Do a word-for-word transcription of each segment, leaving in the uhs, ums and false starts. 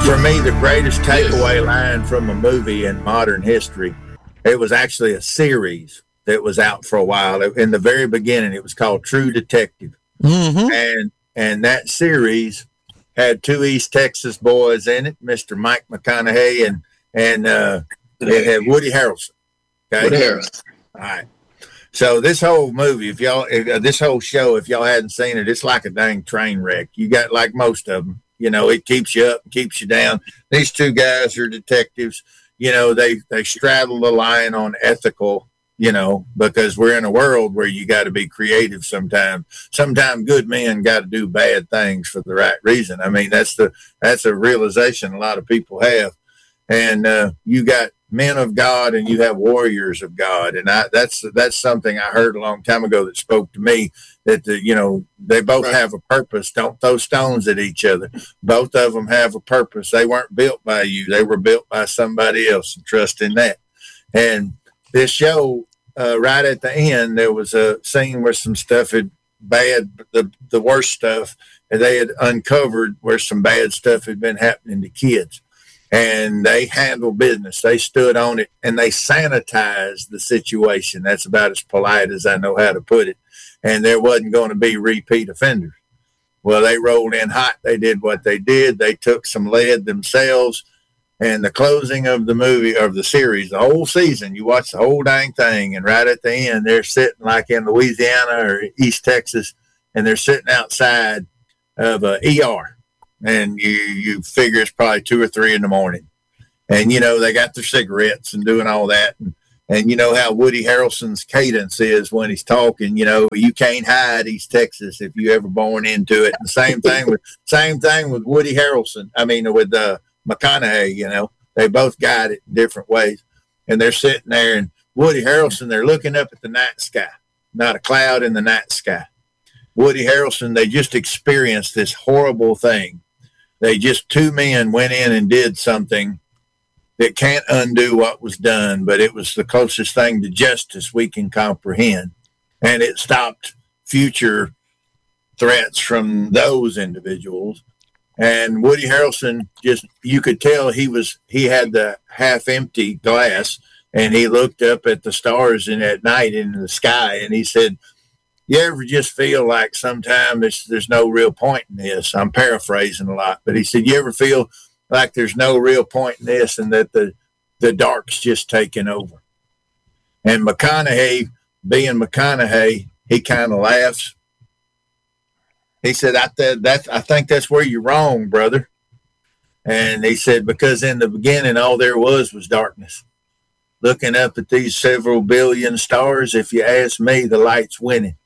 For me, the greatest takeaway yes. line from a movie in modern history, it was actually a series that was out for a while. In the very beginning, it was called True Detective. Mm-hmm. And and that series had two East Texas boys in it, Mister Mike McConaughey and and uh, it had Woody Harrelson. Okay? Woody Harrelson. All right. So this whole movie, if y'all, if, uh, this whole show, if y'all hadn't seen it, it's like a dang train wreck. You got like most of them, you know, it keeps you up, keeps you down. These two guys are detectives. You know, they, they straddle the line on ethical, you know, because we're in a world where you got to be creative sometimes. Sometimes good men got to do bad things for the right reason. I mean, that's the, that's a realization a lot of people have. And uh, you got men of God and you have warriors of God. And I, that's, that's something I heard a long time ago that spoke to me, that, the, you know, they both right. have a purpose. Don't throw stones at each other. Both of them have a purpose. They weren't built by you. They were built by somebody else, and trust in that. And this show, uh, right at the end, there was a scene where some stuff had bad, the, the worst stuff, and they had uncovered where some bad stuff had been happening to kids. And they handled business. They stood on it, and they sanitized the situation. That's about as polite as I know how to put it. And there wasn't going to be repeat offenders. Well, they rolled in hot. They did what they did. They took some lead themselves. And the closing of the movie, of the series, the whole season, you watch the whole dang thing. And right at the end, they're sitting like in Louisiana or East Texas, and they're sitting outside of a E R. And you, you figure it's probably two or three in the morning. And, you know, they got their cigarettes and doing all that. And, and you know how Woody Harrelson's cadence is when he's talking, you know, you can't hide East Texas if you ever born into it. And same thing with, same thing with Woody Harrelson. I mean, with uh, McConaughey, you know, they both got it in different ways. And they're sitting there, and Woody Harrelson, they're looking up at the night sky, not a cloud in the night sky. Woody Harrelson, they just experienced this horrible thing. They just, two men went in and did something that can't undo what was done, but it was the closest thing to justice we can comprehend. And it stopped future threats from those individuals. And Woody Harrelson, just, you could tell he was, he had the half empty glass, and he looked up at the stars in at night in the sky, and he said, you ever just feel like sometimes there's, there's no real point in this? I'm paraphrasing a lot, but he said, you ever feel like there's no real point in this, and that the, the dark's just taking over? And McConaughey, being McConaughey, he kind of laughs. He said, I, th- that's, I think that's where you're wrong, brother. And he said, because in the beginning, all there was was darkness. Looking up at these several billion stars, if you ask me, the light's winning.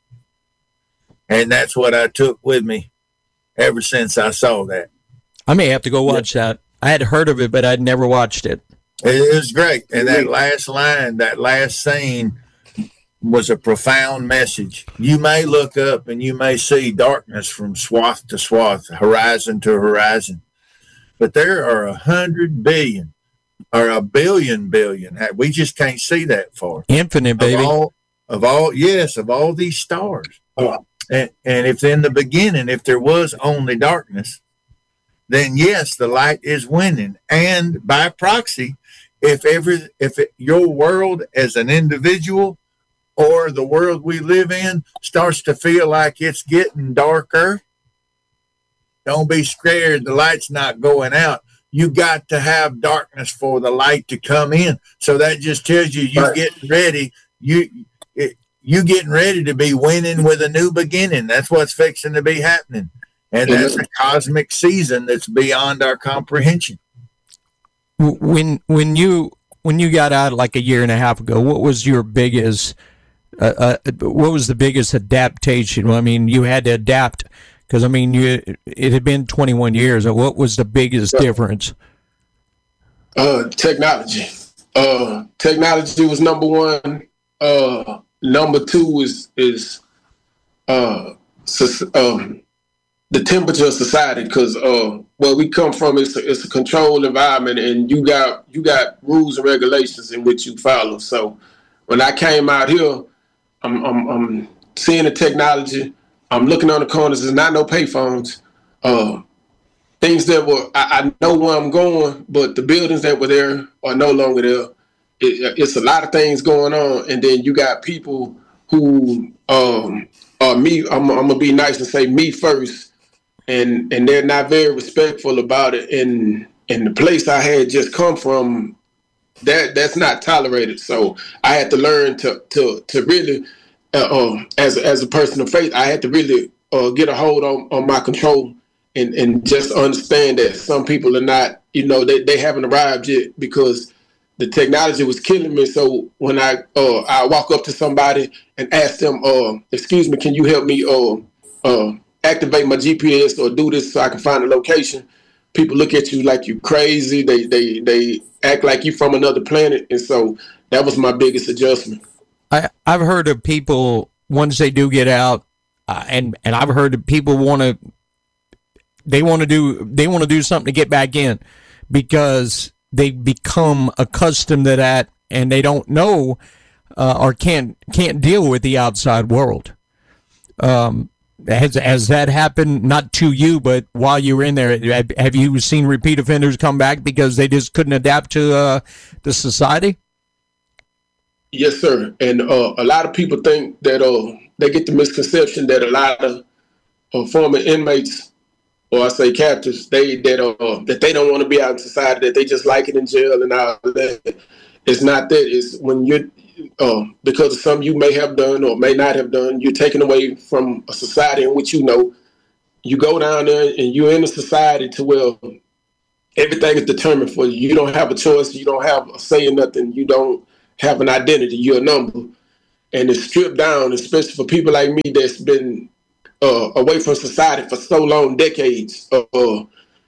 And that's what I took with me ever since I saw that. I may have to go watch yeah. that. I had heard of it, but I'd never watched it. It was great. And that last line, that last scene was a profound message. You may look up and you may see darkness from swath to swath, horizon to horizon. But there are a hundred billion or a billion billion. We just can't see that far. Infinite, baby. Of all, of all yes, of all these stars. Oh. And, and if in the beginning, if there was only darkness, then yes, the light is winning. And by proxy, if every, if it, your world as an individual or the world we live in starts to feel like it's getting darker, don't be scared. The light's not going out. You got to have darkness for the light to come in. So that just tells you you're getting ready. You, it, you getting ready to be winning with a new beginning. That's what's fixing to be happening. And that's a cosmic season that's beyond our comprehension. When when you when you got out like a year and a half ago, what was your biggest, uh, uh, what was the biggest adaptation? Well, I mean, you had to adapt because, I mean, you it had been twenty-one years. What was the biggest difference? Uh, technology. Uh, technology was number one. Uh, number two is is uh, um, the temperature of society, because uh, where we come from, it's a, it's a controlled environment, and you got you got rules and regulations in which you follow. So when I came out here, I'm I'm, I'm seeing the technology. I'm looking on the corners. There's not no payphones. Uh, things that were, I, I know where I'm going, but the buildings that were there are no longer there. It, it's a lot of things going on. And then you got people who um, are me, I'm, I'm going to be nice and say me first. And and they're not very respectful about it. And, and the place I had just come from, that that's not tolerated. So I had to learn to to to really, uh, uh, as, as a person of faith, I had to really uh, get a hold on, on my control. And, and just understand that some people are not, you know, they, they haven't arrived yet because the technology was killing me. So when I uh, I walk up to somebody and ask them, uh, excuse me, can you help me uh, uh, activate my G P S or do this so I can find a location? People look at you like you crazy. They they they act like you from another planet. And so that was my biggest adjustment. I, I've heard of people, once they do get out, uh, and, and I've heard of people want to, They want to do they want to do something to get back in because they become accustomed to that and they don't know uh, or can't can't deal with the outside world. Um, has has that happened? Not to you, but while you were in there, have, have you seen repeat offenders come back because they just couldn't adapt to uh, the society? Yes, sir. And uh, a lot of people think that uh, they get the misconception that a lot of uh, former inmates, or I say captives, they that uh, that they don't want to be out in society, that they just like it in jail and all that. It's not that. It's when you're, uh, because of something you may have done or may not have done, you're taken away from a society in which you know. You go down there and you're in a society to where everything is determined for you. You don't have a choice. You don't have a say in nothing. You don't have an identity. You're a number. And it's stripped down, especially for people like me that's been Uh, away from society for so long, decades, uh,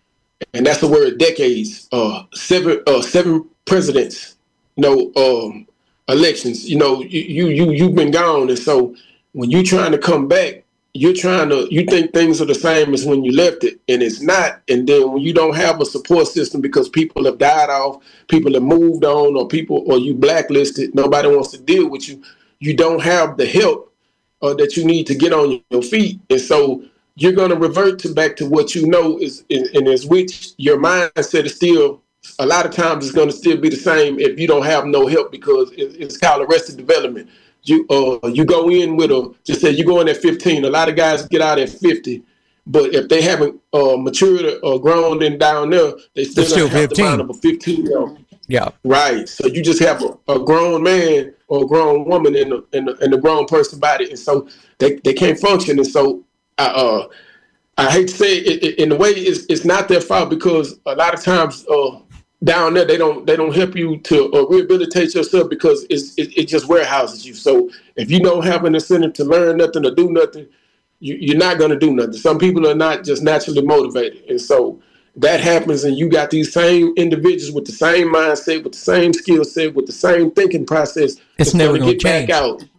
and that's the word, decades. Uh, seven, uh, seven presidents, you know, um, elections. You know, you you you you've been gone, and so when you're trying to come back, you're trying to you think things are the same as when you left it, and it's not. And then when you don't have a support system because people have died off, people have moved on, or people or you blacklisted, nobody wants to deal with you. You don't have the help Uh, that you need to get on your feet. And so you're going to revert to back to what you know is, and is which your mindset is still, a lot of times it's going to still be the same if you don't have no help, because it, it's called arrested development. You uh, you go in with a, just say you go in at fifteen. A lot of guys get out at fifty, but if they haven't uh, matured or grown in down there, they still, still have fifteen. the mind of a fifteen-year-old. Yeah. Right. So you just have a, a grown man or a grown woman in the, in the, in the grown person body. And so they, they can't function. And so I, uh, I hate to say it, it in a way it's, it's not their fault, because a lot of times uh, down there, they don't, they don't help you to uh, rehabilitate yourself, because it's, it, it just warehouses you. So if you don't have an incentive to learn nothing or do nothing, you, you're not going to do nothing. Some people are not just naturally motivated. And so that happens, and you got these same individuals with the same mindset, with the same skill set, with the same thinking process. It's never going to get change. back out.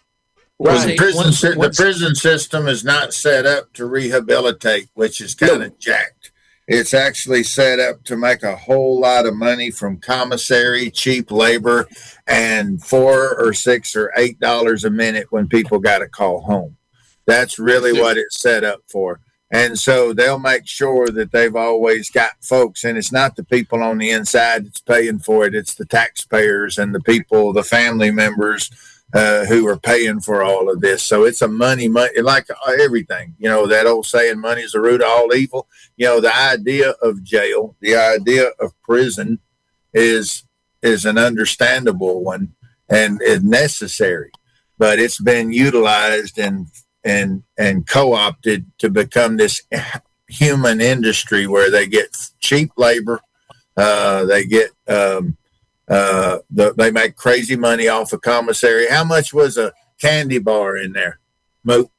Well, Right. the prison, Once- sy- once- the prison system is not set up to rehabilitate, which is kind of jacked. It's actually set up to make a whole lot of money from commissary, cheap labor, and four or six or eight dollars a minute when people got to call home. That's really what it's set up for. And so they'll make sure that they've always got folks, and it's not the people on the inside that's paying for it. It's the taxpayers and the people, the family members uh, who are paying for all of this. So it's a money, money, like everything, you know, that old saying, money is the root of all evil. You know, the idea of jail, the idea of prison is, is an understandable one and is necessary, but it's been utilized and and and co-opted to become this human industry where they get cheap labor, uh, they get um, uh, the, they make crazy money off of commissary. How much was a candy bar in there, Mo?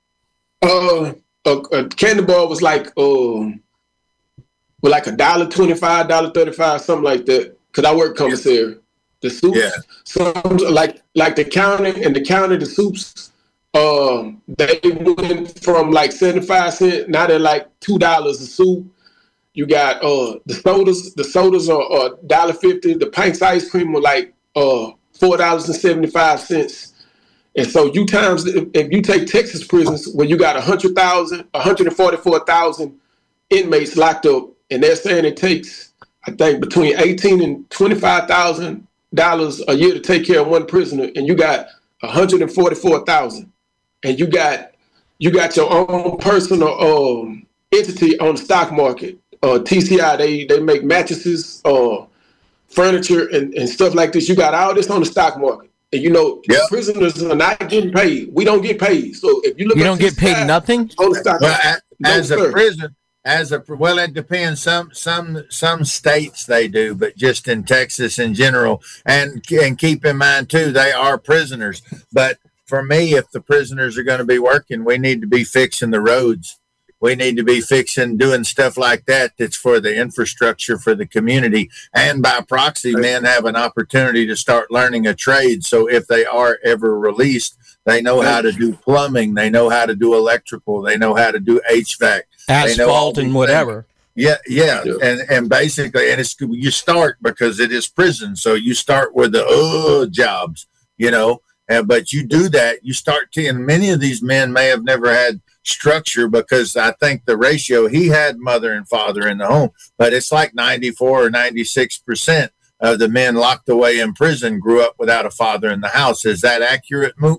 Uh, a, a candy bar was like um, well, like a dollar twenty-five, dollar thirty-five, something like that. Cause I work commissary. The soups, Yeah. some like like the county and the county, the soups. Um, they went from like seventy-five cents, now they're like two dollars a soup. You got uh the sodas, the sodas are one dollar fifty. The Pints ice cream were like uh four dollars and seventy-five cents. And so you times if, if you take Texas prisons where you got a hundred thousand, one hundred forty-four thousand inmates locked up, and they're saying it takes, I think, between eighteen and twenty-five thousand dollars a year to take care of one prisoner, and you got one hundred forty-four thousand, and you got you got your own personal um, entity on the stock market. Uh, T C I, they they make mattresses, uh, furniture, and, and stuff like this. You got all this on the stock market. And you know, yep. prisoners are not getting paid. We don't get paid. So if you look, you don't get paid nothing. On the stock well, market, as no, a prison, as a well, it depends. Some some some states they do, but just in Texas in general, and and keep in mind too, they are prisoners. But for me, if the prisoners are going to be working, we need to be fixing the roads. We need to be fixing, doing stuff like that that's for the infrastructure for the community. And by proxy, men have an opportunity to start learning a trade. So if they are ever released, they know how to do plumbing. They know how to do electrical. They know how to do H V A C. Asphalt and whatever. Yeah, yeah, yeah. And and basically, and it's you start because it is prison. So you start with the uh, jobs, you know, and, but you do that. You start to, and many of these men may have never had structure because I think the ratio, he had mother and father in the home, but it's like ninety-four or ninety-six percent of the men locked away in prison grew up without a father in the house. Is that accurate, Moot?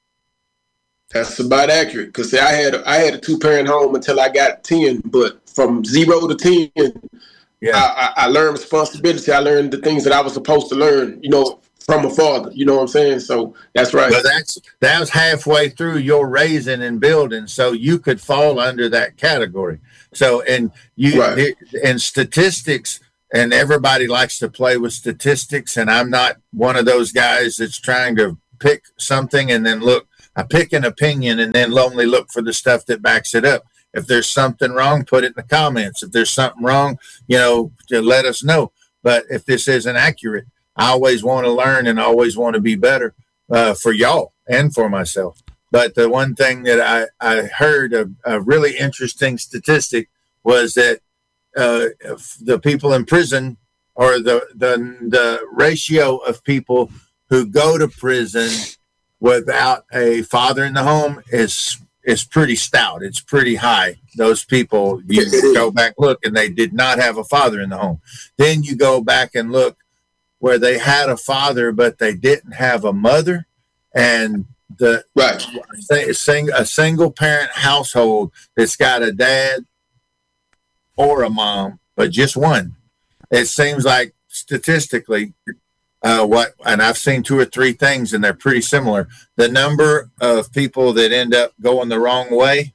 That's about accurate. Cause see, I had I had a two parent home until I got ten, but from zero to ten, yeah, I, I, I learned responsibility. I learned the things that I was supposed to learn, you know, from a father, you know what I'm saying? So that's right. Well, that's that was halfway through your raising and building, so you could fall under that category. So, and you right. it, and statistics, and everybody likes to play with statistics, and I'm not one of those guys that's trying to pick something and then look. I pick an opinion and then only look for the stuff that backs it up. If there's something wrong, put it in the comments. If there's something wrong, you know, to let us know. But if this isn't accurate, I always want to learn and always want to be better uh, for y'all and for myself. But the one thing that I, I heard, a, a really interesting statistic, was that uh, the people in prison, or the, the the ratio of people who go to prison without a father in the home is is pretty stout. It's pretty high. Those people, you go back, look, and they did not have a father in the home. Then you go back and look where they had a father, but they didn't have a mother. And the right. sing, a single parent household that's got a dad or a mom, but just one. It seems like statistically, uh, what, and I've seen two or three things and they're pretty similar. The number of people that end up going the wrong way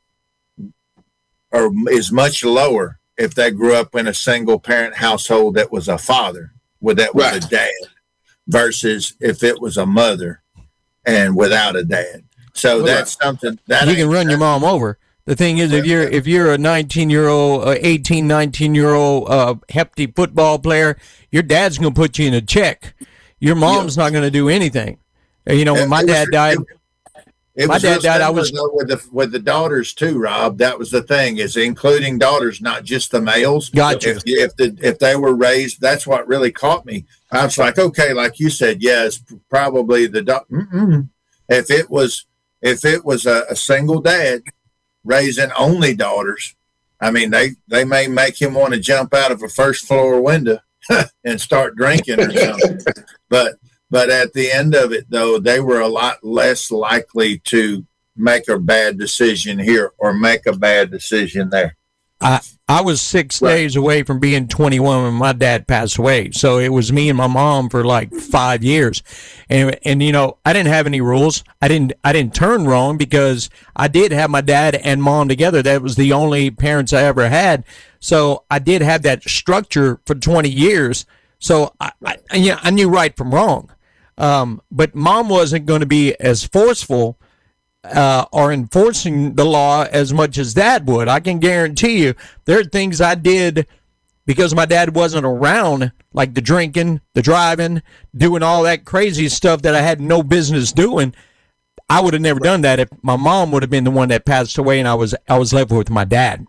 are, is much lower if they grew up in a single parent household that was a father, with that was right. a dad, versus if it was a mother and without a dad. So well, that's something that you can run your mom over. The thing is, if you're if you're a nineteen year old, uh, eighteen, nineteen year old uh, hefty football player, your dad's going to put you in a check. Your mom's yeah. not going to do anything. You know, when my dad died, it my was dad died. I was with the with the daughters too, Rob. That was the thing, is including daughters, not just the males. Gotcha. If if the if they were raised, that's what really caught me. I was like, okay, like you said, yes, yeah, probably the do- if it was if it was a, a single dad raising only daughters, I mean, they, they may make him want to jump out of a first floor window and start drinking or something. but but at the end of it, though, they were a lot less likely to make a bad decision here or make a bad decision there. I I was six right. days away from being twenty-one when my dad passed away. So it was me and my mom for like five years. And, and, you know, I didn't have any rules. I didn't, I didn't turn wrong because I did have my dad and mom together. That was the only parents I ever had. So I did have that structure for twenty years. So I, I, you know, I knew right from wrong. Um, but mom wasn't going to be as forceful Uh, or enforcing the law as much as dad would. I can guarantee you there are things I did because my dad wasn't around, like the drinking, the driving, doing all that crazy stuff that I had no business doing. I would have never done that if my mom would have been the one that passed away and I was I was left with my dad.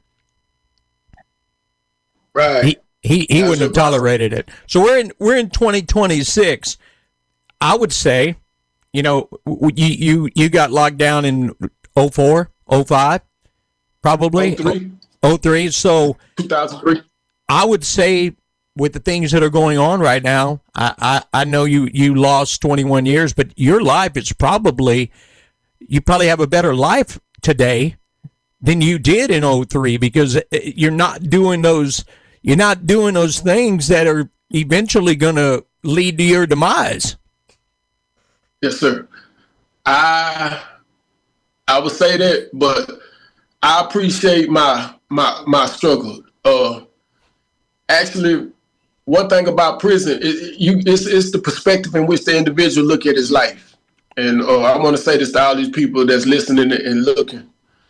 Right. He he, he wouldn't have tolerated it. So we're in we're in twenty twenty-six. I would say, you know, you, you, you got locked down in oh four, oh five, probably. oh three oh three. So two thousand three. I would say with the things that are going on right now, I, I, I know you, you lost twenty-one years, but your life is probably, you probably have a better life today than you did in oh three, because you're not doing those, you're not doing those things that are eventually going to lead to your demise. Yes, sir. I I would say that, but I appreciate my my my struggle. Uh, actually, one thing about prison, it, you it's, it's the perspective in which the individual look at his life. And uh, I want to say this to all these people that's listening and looking.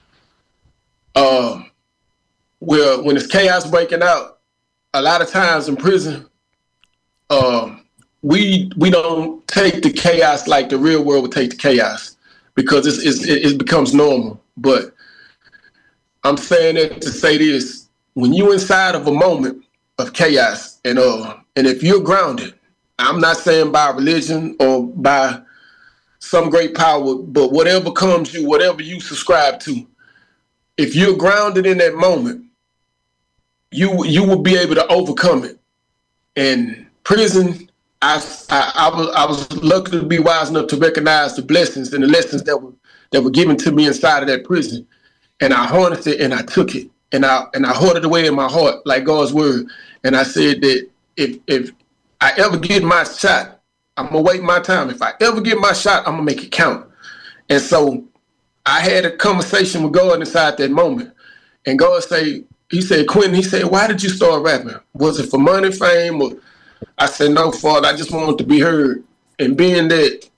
Uh, where when it's chaos breaking out, a lot of times in prison, um, we we don't take the chaos like the real world would take the chaos, because it's, it's, it becomes normal. But I'm saying it to say this: when you inside of a moment of chaos, and uh, and if you're grounded, I'm not saying by religion or by some great power, but whatever comes you, whatever you subscribe to, if you're grounded in that moment, you you will be able to overcome it. And prison, I, I, I was I was lucky to be wise enough to recognize the blessings and the lessons that were that were given to me inside of that prison, and I harnessed it and I took it and I and I hoarded it away in my heart like God's word. And I said that if if I ever get my shot, I'm gonna wait my time. If I ever get my shot, I'm gonna make it count. And so I had a conversation with God inside that moment, and God say, He said, Quentin, He said, why did you start rapping? Was it for money, fame, or? I said, no, Father, I just wanted to be heard. And being that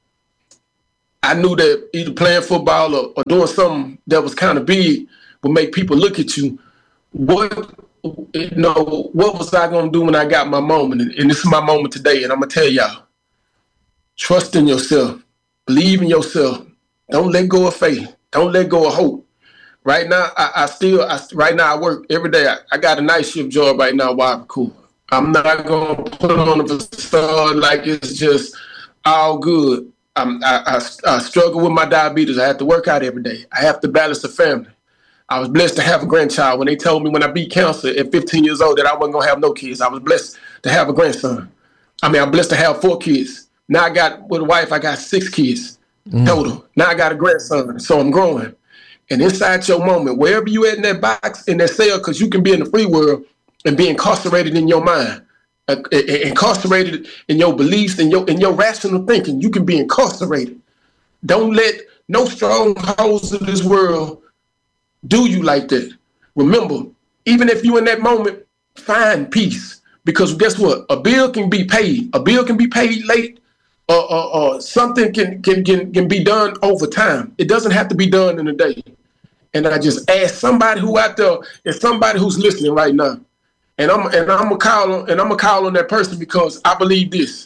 I knew that either playing football or, or doing something that was kind of big would make people look at you, what you know, what was I going to do when I got my moment? And, and this is my moment today, and I'm going to tell y'all, trust in yourself. Believe in yourself. Don't let go of faith. Don't let go of hope. Right now, I, I still, I, right now I work every day. I, I got a night shift job right now while I'm cool. I'm not going to put on a facade like it's just all good. I'm, I, I, I struggle with my diabetes. I have to work out every day. I have to balance the family. I was blessed to have a grandchild. When they told me when I beat cancer at fifteen years old that I wasn't going to have no kids, I was blessed to have a grandson. I mean, I'm blessed to have four kids. Now I got, with a wife, I got six kids mm. total. Now I got a grandson, so I'm growing. And inside your moment, wherever you at in that box, in that cell, because you can be in the free world and be incarcerated in your mind, uh, incarcerated in your beliefs and your in your rational thinking. You can be incarcerated. Don't let no strongholds of this world do you like that. Remember, even if you in that moment, find peace, because guess what? A bill can be paid. A bill can be paid late, or, or, or something can, can can can be done over time. It doesn't have to be done in a day. And I just ask somebody who out there, and somebody who's listening right now, and I'm and I'm gonna call on and I'm gonna call on that person, because I believe this: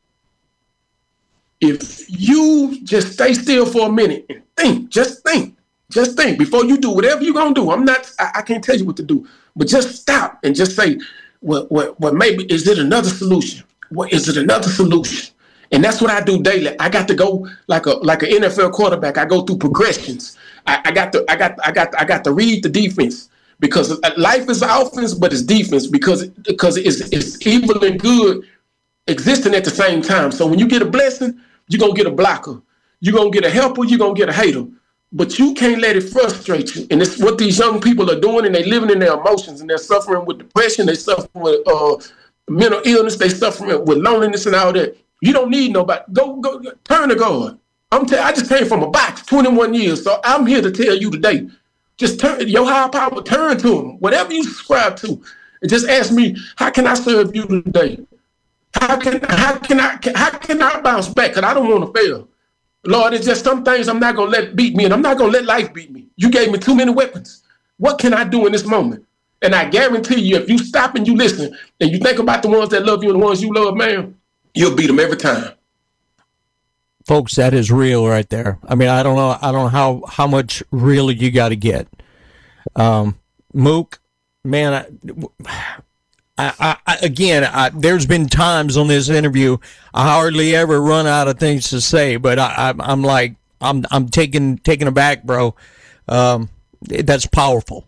if you just stay still for a minute and think, just think, just think before you do whatever you're gonna do. I'm not, I, I can't tell you what to do, but just stop and just say, well, well, well, maybe is it another solution? What is it another solution? And that's what I do daily. I got to go like a like an N F L quarterback. I go through progressions. I, I got to I got I got I got to read the defense, because life is offense, but it's defense, because because it's it's evil and good existing at the same time. So when you get a blessing, you're gonna get a blocker. You're gonna get a helper. You're gonna get a hater. But you can't let it frustrate you. And it's what these young people are doing, and they living in their emotions, and they're suffering with depression. They suffering with uh, mental illness. They suffering with loneliness and all that. You don't need nobody. Go, go, turn to God. I'm tell, I just came from a box, twenty-one years, so I'm here to tell you today. Just turn your higher power. Turn to Him, whatever you subscribe to, and just ask me, how can I serve you today? How can how can I how can I bounce back? Because I don't want to fail. Lord, it's just some things I'm not gonna let beat me, and I'm not gonna let life beat me. You gave me too many weapons. What can I do in this moment? And I guarantee you, if you stop and you listen, and you think about the ones that love you and the ones you love, man, you'll beat them every time. Folks, that is real right there. I mean, I don't know, I don't know how, how much real you got to get. Um, Mook, man, I, I, I again, I, there's been times on this interview I hardly ever run out of things to say, but I, I, I'm like, I'm, I'm taken, taken aback, bro. Um, that's powerful.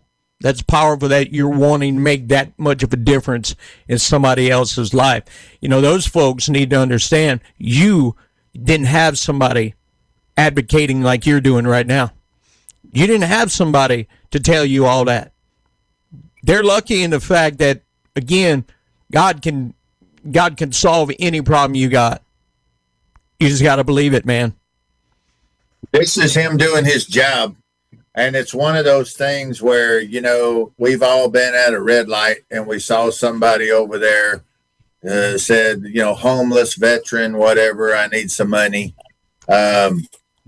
That's powerful that you're wanting to make that much of a difference in somebody else's life. You know, those folks need to understand you didn't have somebody advocating like you're doing right now. You didn't have somebody to tell you all that. They're lucky in the fact that, again, God can God can solve any problem you got. You just got to believe it, man. This is him doing his job. And it's one of those things where, you know, we've all been at a red light and we saw somebody over there uh, said, you know, homeless veteran, whatever, I need some money. Um,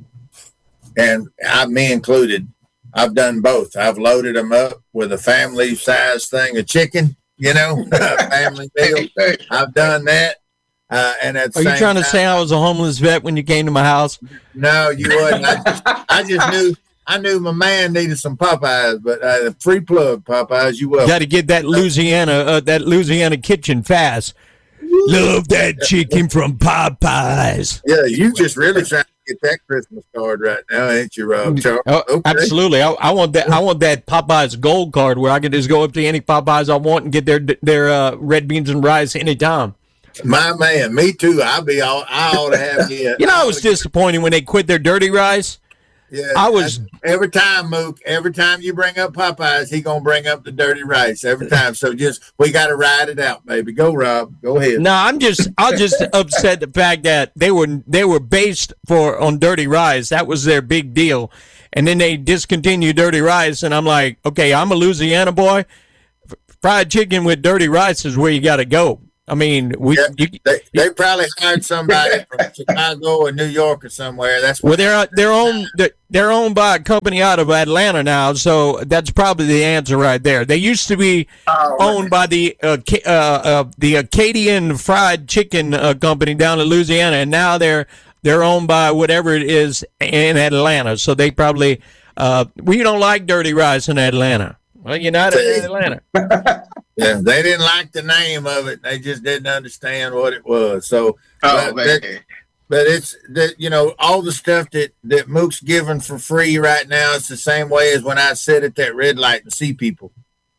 and I, me included, I've done both. I've loaded them up with a family size thing of chicken, you know, family meal. I've done that. Uh, and at the Are you same trying to time, say I was a homeless vet when you came to my house? No, you wouldn't. I just, I just knew. I knew my man needed some Popeyes, but uh, free plug Popeyes, you will. Got to get that Louisiana, uh, that Louisiana kitchen fast. Love that chicken from Popeyes. Yeah, you just really trying to get that Christmas card right now, ain't you, Rob? Charles? Oh, Okay. Absolutely. I, I want that. I want that Popeyes gold card where I can just go up to any Popeyes I want and get their their uh, red beans and rice anytime. My man, me too. I'll be all. I ought to have you. You know, I was disappointed when they quit their dirty rice. Yeah, I was every time, Mook. Every time you bring up Popeyes, he gonna bring up the dirty rice every time. So just we got to ride it out, baby. Go, Rob. Go ahead. No, I'm just I'm just upset the fact that they were they were based for on dirty rice. That was their big deal, and then they discontinued dirty rice. And I'm like, okay, I'm a Louisiana boy. Fried chicken with dirty rice is where you got to go. I mean, we Yeah, you, they, they probably hired somebody from Chicago or New York or somewhere. That's well, they're they're owned they're owned by a company out of Atlanta now, so that's probably the answer right there. They used to be Oh, owned by the uh, Ca- uh, uh, the Acadian Fried Chicken uh, Company down in Louisiana, and now they're they're owned by whatever it is in Atlanta. So they probably uh, we don't like dirty rice in Atlanta. Well, you're not in Atlanta. Yeah, they didn't like the name of it. They just didn't understand what it was. So, Oh, but, man. that- but it's that you know all the stuff that that Mook's giving for free right now. It's the same way as when I sit at that red light and see people.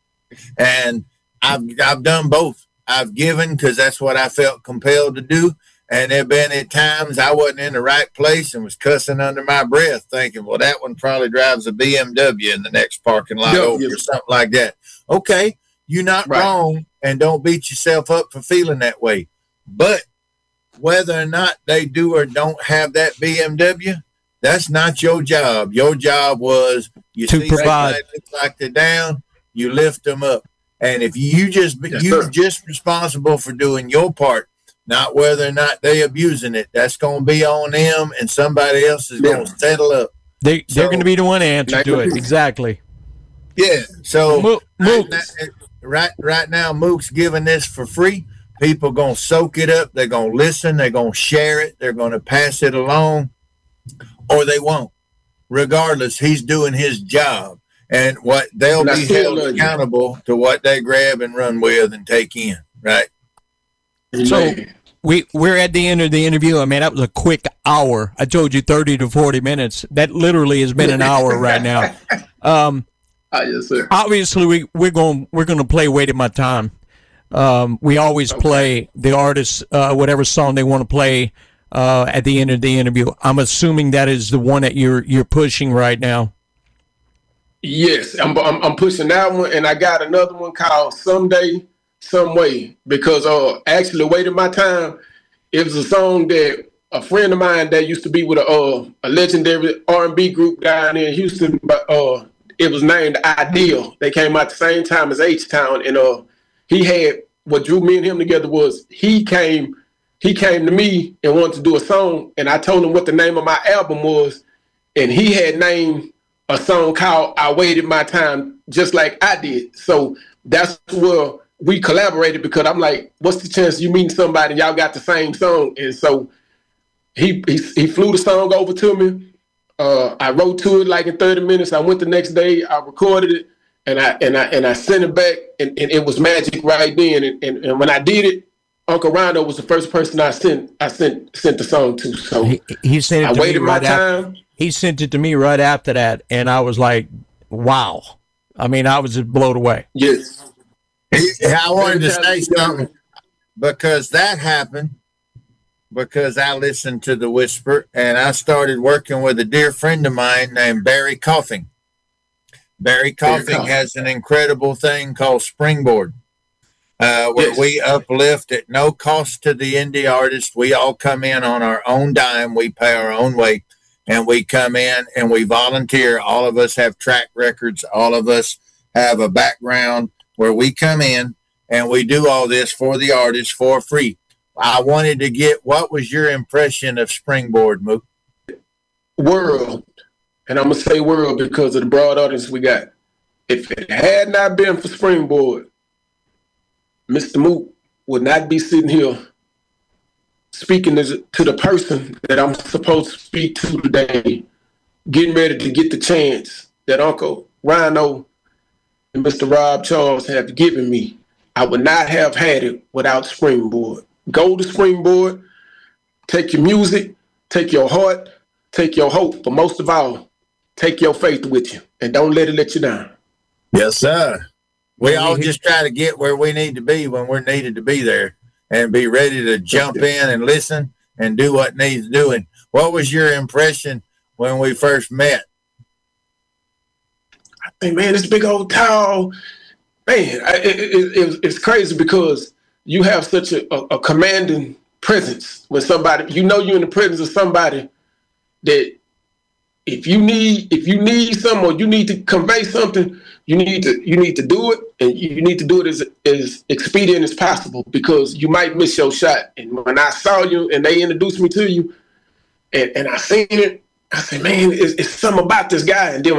And I've I've done both. I've given because that's what I felt compelled to do. And there been at times I wasn't in the right place and was cussing under my breath, thinking, "Well, that one probably drives a B M W in the next parking lot Yeah, over yeah. or something like that." Okay. You're not Right. wrong, and don't beat yourself up for feeling that way. But whether or not they do or don't have that B M W, that's not your job. Your job was you To see provide. somebody looks like they're down, you lift them up. And if you just Yes, you're sir. just responsible for doing your part, not whether or not they abusing it. That's going to be on them, and somebody else is Yeah. going to settle up. They they're So- going to be the one to answer to it. Exactly. Yeah. So Mook, Mook, right, now, right, right now, Mook's giving this for free. People gonna soak it up. They're gonna listen. They're gonna share it. They're gonna pass it along, or they won't. Regardless, he's doing his job, and what they'll And I be still held love you. accountable to what they grab and run with and take in. Right? So Man. we we're at the end of the interview. I mean, that was a quick hour. I told you thirty to forty minutes. That literally has been an hour right now. Um, Ah, yes, sir. obviously, we we're going we're going to play "Wait in My Time." Um, we always Okay. play the artist uh, whatever song they want to play uh, at the end of the interview. I'm assuming that is the one that you're you're pushing right now. Yes, I'm, I'm I'm pushing that one, and I got another one called "Someday, Some Way" because uh, actually, "Waiting My Time" it was a song that a friend of mine that used to be with a uh, a legendary R and B group down in Houston, but uh, it was named Ideal. They came out the same time as H Town, and uh, he had what drew me and him together was he came he came to me and wanted to do a song, and I told him what the name of my album was, and he had named a song called "I Waited My Time," just like I did. So that's where we collaborated because I'm like, what's the chance you meet somebody and y'all got the same song? And so he he, he flew the song over to me. Uh, I wrote to it like in thirty minutes. I went the next day, I recorded it, and I and I and I sent it back, and, and it was magic right then. And, and, and when I did it, Uncle Rondo was the first person I sent I sent sent the song to. So He, he sent it I to me waited my right after. time. He sent it to me right after that, and I was like, "Wow." I mean, I was just blown away. Yes. I wanted to say something because that happened because I listened to the Whisper and I started working with a dear friend of mine named Barry Coughing. Barry Coughing has an incredible thing called Springboard, uh, where yes. we uplift at no cost to the indie artist. We all come in on our own dime. We pay our own way, and we come in and we volunteer. All of us have track records. All of us have a background where we come in and we do all this for the artist for free. I wanted to get, what was your impression of Springboard, Mook? World. And I'm going to say world because of the broad audience we got. If it had not been for Springboard, Mister Mook would not be sitting here speaking to the person that I'm supposed to speak to today, getting ready to get the chance that Uncle Rhino and Mister Rob Charles have given me. I would not have had it without Springboard. Go to Springboard, take your music, take your heart, take your hope, but most of all, take your faith with you and don't let it let you down. Yes, sir. We all just try to get where we need to be when we're needed to be there and be ready to jump in and listen and do what needs doing. What was your impression when we first met? I think, man, this big old tall, man, I, it, it, it, it's crazy because you have such a, a, a commanding presence when somebody, you know, you're in the presence of somebody that if you need, if you need something or you need to convey something, you need to, you need to do it, and you need to do it as, as expedient as possible because you might miss your shot. And when I saw you and they introduced me to you and, and I seen it, I said, man, it's, it's something about this guy. And then when